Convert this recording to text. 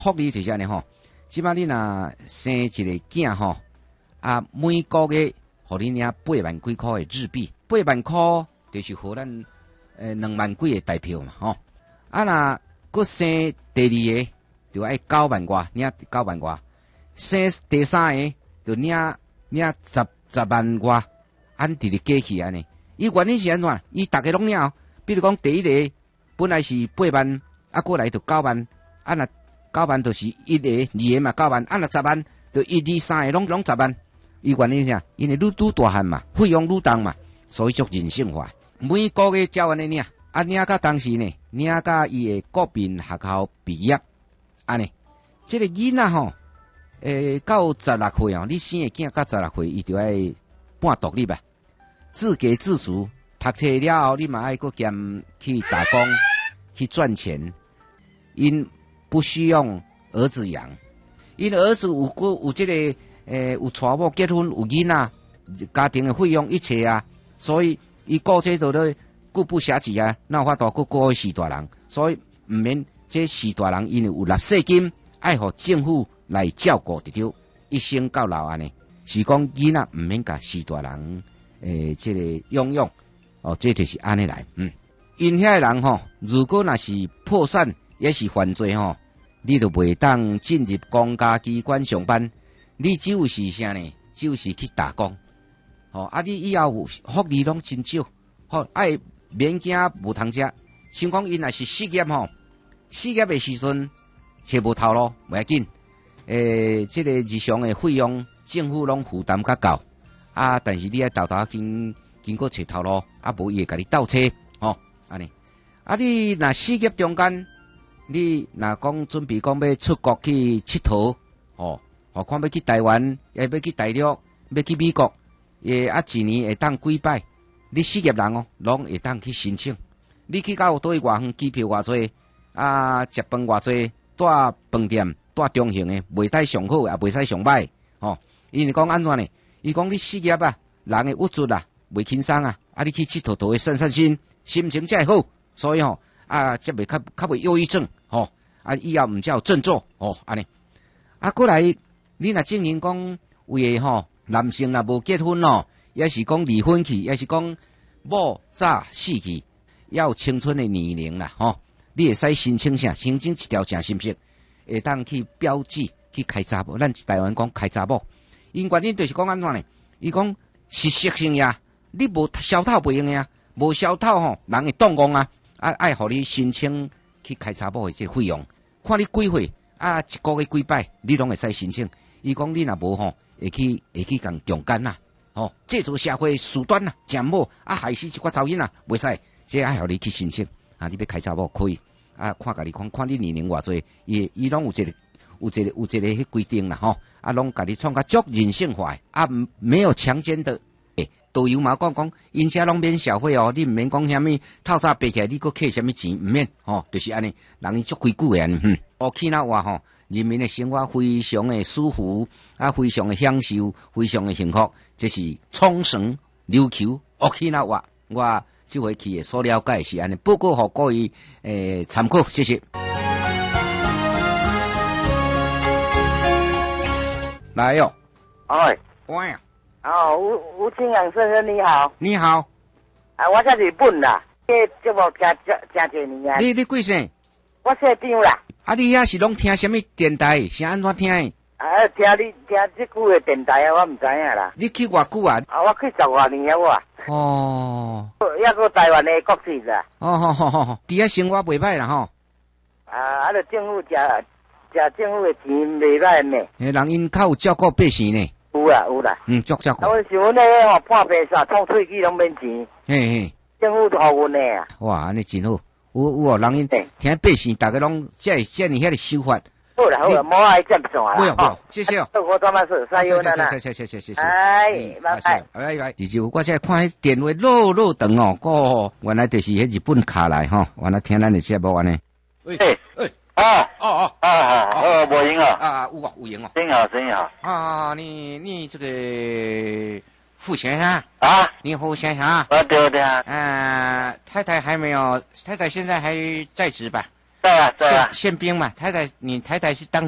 福利就是安尼吼，即摆你若生一个囝吼，啊，每个月互你领8万几块的日币，8万块就是互咱2万几的台票嘛吼。啊，若佫生第二个就爱9万外，领9万外；生第三个就领10万外，按直直加起安尼。伊原因是安怎？伊逐个拢领，比如讲第一个本来是8万，啊过来就9万，啊若9万就是1个、2个嘛9万，啊若10万就1、2、3个拢10万。伊原因是啥？因为愈大汉嘛，费用愈重嘛，所以足人性化。每个月照安尼领，啊领到当时呢，领到伊的国民学校毕业，安尼。这个囡仔吼，到16岁哦，你生的囝到16岁，伊就要半独立吧。自给自足，读册了后，你嘛爱搁兼去打工，去赚钱。因不需用儿子养，因儿子有这个有娶某结婚有囡仔，家庭的费用一切啊，所以伊顾这都咧顾不暇己啊，哪有法度顾顾四大人？所以唔免这四大人因为有纳税金，爱互政府来照顾得着，一生到老安尼。是讲囡仔唔免甲四大人。这个用哦，这就是安尼来，因遐人吼，如果若是破产也是犯罪吼，你就袂当进入公家机关上班，你只有是啥呢？只有是去打工，哦，啊，你以后福利拢真少，好，爱免惊无通食，像讲因若是失业吼，失业的时阵找无头路，袂要紧，这个日常的费用政府拢负担较够。啊！但是你爱豆经过找头路，啊，无伊会甲你倒车，吼，安尼。啊，你若失业中间，你若讲准备讲要出国去佚佗，吼，看要去台湾，也要去大陆，要去美国，啊，一年会当几摆？你失业人哦，拢会当去申请。你去到倒去偌远，机票偌济，啊，食饭偌济，住饭店，住中型的，袂使上好，也袂使上歹，吼。因为讲安怎呢？伊讲你失业啊，人的物质啊，袂轻松啊，啊，你去佚佗佗散散心，心情才会好，所以吼啊，才袂较袂忧郁症，吼啊，以后唔才有振作，吼安尼。啊，过来你若证明讲为吼男性若无结婚哦，也是讲离婚去，也是讲某早死去，要有青春的年龄啦，吼，你会使申请啥？申请一条啥信息，会当去标记去开查某，咱台湾讲开查某。因原因就是讲安怎呢？伊讲实质性呀，你无消透袂用呀，无消透吼，人会动工啊，爱互你申请去开查某的这个费用，看你几岁啊，一个月几摆，你拢会使申请。伊讲你若无吼，会去共强奸呐，吼，借助社会手段呐，强某啊害死一寡查某囡啊，袂使，这爱互你去申请啊，你要开查某可以啊，看家己看你年龄偌济，伊拢有一个。有一个迄规定啦吼，啊，拢甲你创个足人性化，啊，没有强奸的，导游嘛讲，因遮拢免小费哦，你唔免讲啥物透早爬起来，你搁摕啥物钱，唔免吼，就是安尼，人伊足规矩的安尼，去那话吼，人民的生活非常的舒服，啊，非常的享受，非常的幸福，这是冲绳琉球去那话，我这回去的所了解是安尼，报告互各位参考，谢谢。来哟， 哎， 喂呀， 哦，吴清阳先生你好， 你好， 啊，我在日本啦，这无真侪年啊。 你几岁？ 我社长啦。 啊，你遐是拢听什么电台？是安怎听的？ 啊，听这久的电台啊，我唔知影啦。 你去偌久啊？ 啊，我去10多年了我。 哦。 抑个台湾的国籍啦。 哦，好，伫遐生活袂歹啦吼。 啊，就政府食政府的钱袂歹呢。 人因较有照顾百姓呢。 有啦。 照顾。 啊，阮想阮咧吼破白煞，创喙齿拢免钱。 嘿。 政府互阮的啊。 哇，安尼真好。有哦，人因听百姓，大家拢遮尔遐个想法。 好啦，莫爱接上啊。 不要，谢谢哦。 我怎么是加油啦？ 谢。 哎， 拜。就我这看迄电话老长哦，原来就是迄日本卡来吼，原来听咱的节目安尼。 喂。 无赢啊！ 啊，有赢哦。 真好。 啊，你这个副先生啊， 你副先生啊。 对啊。 太太还没有，太太现在还在职吧？ 对啊，对啊， 宪兵嘛，你太太是当